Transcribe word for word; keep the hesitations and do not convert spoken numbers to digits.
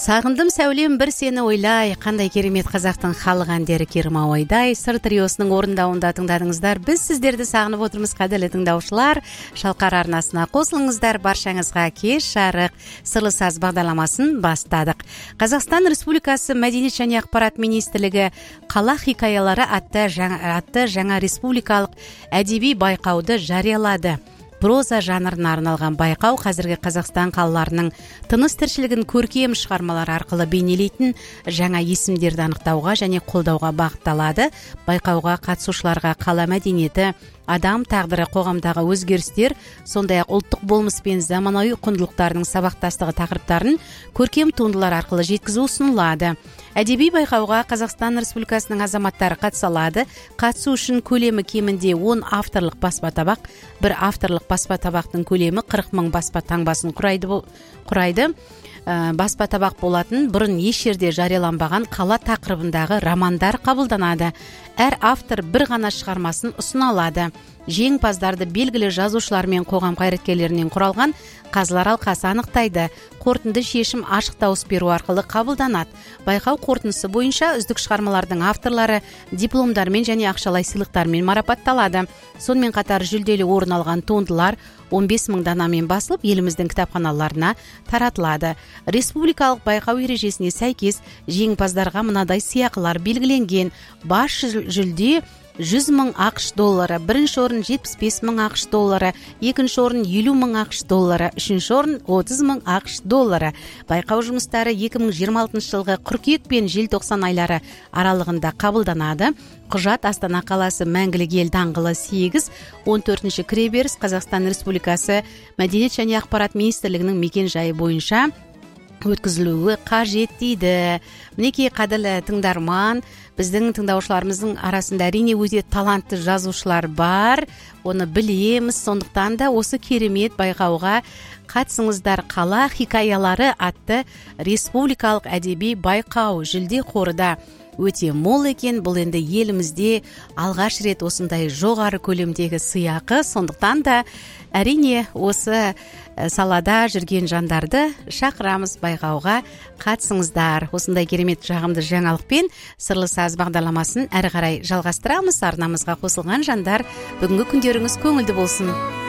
Сағындым сәулем бір сені ойлай, қандай керемет қазақтың халық әндері кермауайдай сыр триосының орындауында тыңдадыңыздар. Біз сіздерді сағынып отырмыз, қадірлі тыңдаушылар. Шалқар арнасына қосылыңыздар. Баршаңызға кеш жарық сырлы саз бағдарламасын бастадық. Қазақстан Республикасы Мәдениет және ақпарат министрлігі қала хикаялары атты жаңа, атты жаңа республикалық әдеби байқауды жариялады. Проза жанрына арналған байқау қазіргі Қазақстан қалаларының тыныс тіршілігін көркем шығармалар арқылы бейнелейтін жаңа есімдерді анықтауға және қолдауға бағытталады. Байқауға қатысушыларға қала мәдениеті, адам тағдыры, қоғамдағы өзгерістер, сондай-ақ ұлттық болмыс пен заманауи құндылықтардың сабақтастығы тақырыптарын көркем туындылар арқылы жеткізу ұсынылады. Әдеби байқауға Қазақстан Республикасының азаматтары қатыса алады. Қатысу үшін көлемі кемінде он авторлық баспа табақ, бір авторлық баспа табақтың көлемі қырық мың баспа таңбасын құрайды. құрайды. Ә, баспа табақ болатын бұрын еш жерде жарияланбаған қала тақырыбындағы романдар қабылданады. Әр автор бір ғана шығармасын ұсына алады. Жеңімпаздарды белгілі жазушылар мен қоғам қайраткерлерінен құралған қазылар алқасы анықтайды. Қорытынды шешім ашық дауыс беру арқылы қабылданады. Байқау қорытындысы бойынша үздік шығармалардың авторлары дипломдармен және ақшалай сыйлықтармен марапатталады. Сонымен қатар жүлделі орын алған туындылар он бес мың данамен басылып, еліміздің кітапханаларына таратылады. Республикалық байқау ережесіне сәйкес жеңімпаздарға мынадай сыйақылар белгіленген. Бас жүлде жүз мың ақш доллары, бірінші орын жетпіс бес мың ақш доллары, екінші орын елу мың ақш доллары, үшінші орын отыз мың ақш доллары. Байқау жұмыстары екі мың жиырма алтыншы жылғы қыркүйек пен желтоқсан айлары аралығында қабылданады. Құжат Астана қаласы Мәңгілік ел даңғылы сегіз, он төртінші кіреберіс, Қазақстан Республикасы Мәдениет және ақпарат министрлігінің мекен жайы бойынша өткізілуі қажет дейді. Мінекей қадірлі тыңдарман, біздің тыңдаушыларымыздың арасында әрине өте талантты жазушылар бар, оны білеміз. Сондықтан да осы керемет байқауға қатысыңыздар. Қала хикаялары атты республикалық әдеби байқау жүлде қорыда өте мол екен. Бұл енді елімізде алғаш рет осындай жоғары көлемдегі сыйақы. Сондықтан да әрине осы салада жүрген жандарды шақырамыз байқауға қатысыңыздар. Осындай керемет жағымды жаңалықпен сырлы саз бағдарламасын әрі қарай жалғастырамыз. Арнамызға қосылған жандар, бүгінгі күндеріңіз көңілді болсын.